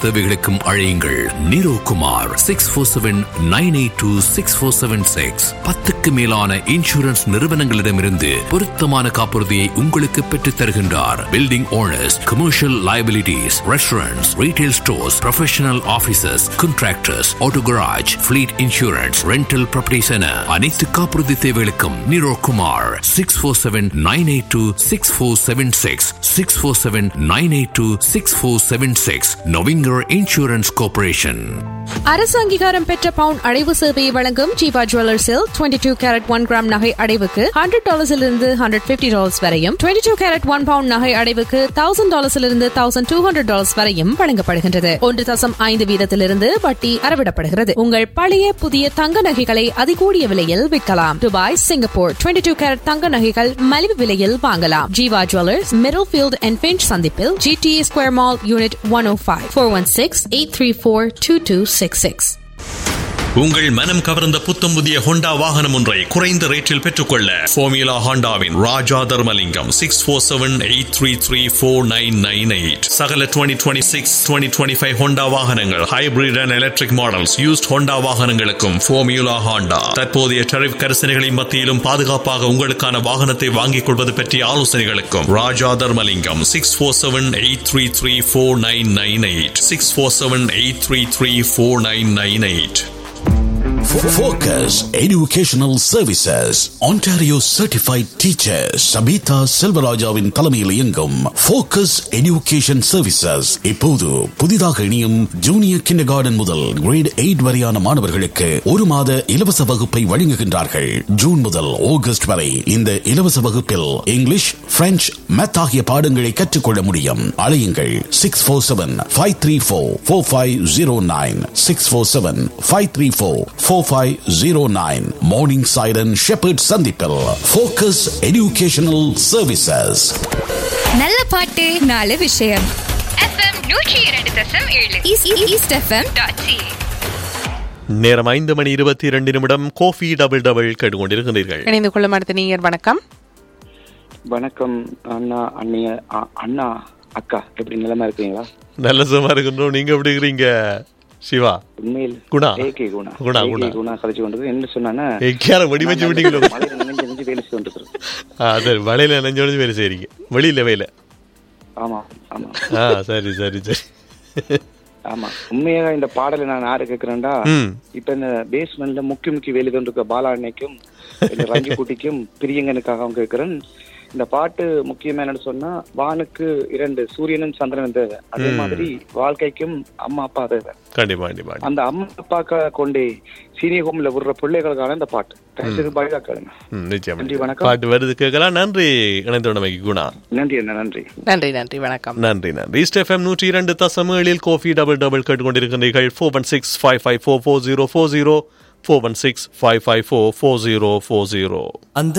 தேவைகளுக்கும் அழையுங்கள் நீரோ குமார் 647-982-6476. 10க்கு மேலான இன்சூரன்ஸ் நிறுவனங்களிடமிருந்து பொருத்தமான காப்புறுதியை உங்களுக்கு பெற்றுத் தருகின்றார். Building owners, commercial liabilities, restaurants, retail stores, professional offices, contractors, auto garage, fleet insurance, rental properties என அனைத்து காப்புறுதி தேவைகளுக்கும் நீரோ குமார் 647-982-6476. 647-982-6476. நொவிங்கர் insurance corporation. அரசு அங்கீகாரம் பெற்ற பவுன் அடைவு சேவையை வழங்கும் ஜீவா ஜுவல்லர்ஸில் 22 கேரட் 1 கிராம் நகை அடைவுக்கு $100 $150 வரையும், 22 கேரட் 1 பவுண்ட் நகை அடைவுக்கு $1000 $1200 வரையும் வழங்கப்படுகின்றது. 1.5 வீதத்திலிருந்து வட்டி அறவிடப்படுகிறது. உங்கள் பழைய புதிய தங்க நகைகளை அதிகூடிய விலையில் விற்கலாம். துபாய், சிங்கப்பூர் 22 கேரட் தங்க நகைகள் மலிவு விலையில் வாங்கலாம். Jeeva jewellers, middle field and pinch சந்திப்பில், GTA ஸ்கொயர் மால், யூனிட் 105, 416-834-2266. உங்கள் மனம் கவர்ந்த புத்தம் புதிய ஹோண்டா வாகனம் ஒன்றை குறைந்த ரேட்டில் பெற்றுக்கொள்ள ஃபோமியூலா ஹோண்டாவின் ராஜா தர்மலிங்கம் 647-833-4998. சகல 2026 2025 ஹோண்டா வாகனங்கள், hybrid and electric models, used Honda வாகனங்களுக்கும் ஃபோமியூலா ஹோண்டா தற்போதைய டரிஃப் கரிசனைகளின் மத்தியிலும் பாதுகாப்பாக உங்களுக்கான வாகனத்தை வாங்கிக் கொள்வது பற்றிய ஆலோசனைகளுக்கும் ராஜா Dharmalingam 647-833-4998. 647-833-4998. Focus Educational Services Ontario Certified Teacher Sabitha Selvarajavin தலைமையில் இயங்கும் Focus Education Services இப்போது புதிதாக இணையும் ஜூனியர் கிண்டர்கார்டன் முதல் கிரேட் 8 வரையான மாணவர்களுக்கு ஒரு மாத இலவச வகுப்பை வழங்குகின்றார்கள். ஜூன் முதல் ஆகஸ்ட் வரை இந்த இலவச வகுப்பில் இங்கிலீஷ், பிரெஞ்சு, மேத் ஆகிய பாடங்களை கற்றுக்கொள்ள முடியும். அழையுங்கள் 647-534-4509 647-534-4509. Morning Siren Shepherd சந்திப்பில் Focus Educational Services. நல்ல பாட்டு, நல்ல விஷயம். FM 102.7 eastfm.ca. நேரம் 5:22 கோஃபி டபுள் டபுள் கேட்டுக்கொண்டிருக்கிறீர்கள். இணைந்து கொள்ளும் அடுத்த நீர். வணக்கம். வணக்கம் அண்ணா, அண்ணிய, அண்ணா, அக்கா, எப்படி நிலைமை இருக்கீங்களா? நல்ல சும்மா இருக்கணும். நீங்க எப்படி இருக்கிறீங்க சிவா? உண்மையில் குணா கழிச்சு கொண்டது என்ன சொன்னா வெடி வச்சு விட்டீங்களோ? வேலை செய்து கொண்டிருக்கிறது. சரி, வலையில நெஞ்சு வேலை செய்றீங்க, வெளியில வேலை? ஆமா ஆமா. சரி சரி சரி. ஆமா, உண்மையாக இந்த பாடலை நான் யாரு கேட்கிறேன்டா, இப்ப இந்த பேஸ்மெண்ட்ல முக்கிய வேலை கொண்டிருக்க பாலா அன்னைக்கும் ரஞ்சி குட்டிக்கும் பிரியங்கனுக்காக கேட்கிறேன். இந்த பாட்டு முக்கியமா என்னன்னு சொன்னா, வானுக்கு 2 சூரியனும் சந்திரனும் தேவை, அதே மாதிரி வாழ்க்கைக்கும் அம்மா அப்பா தேவை. கண்டிப்பா. அந்த அம்மா அப்பாக்க கொண்டே சீனியர் ஹோம்ல விடுற பிள்ளைகளுக்கான இந்த பாட்டு பாட்டு வருது கேட்கலாம். நன்றி இணைந்தோடமைக்கு குணா. நன்றி அண்ணா, நன்றி நன்றி நன்றி. வணக்கம். நன்றி நன்றி. eastfm 102.7 கோஃபி டபுள் டபுள் கேட்டுக்கொண்டிருக்கிறீர்கள். 416-554-4040 416-554-4040.